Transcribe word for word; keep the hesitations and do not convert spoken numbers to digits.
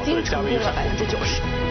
经成功了百分之九十。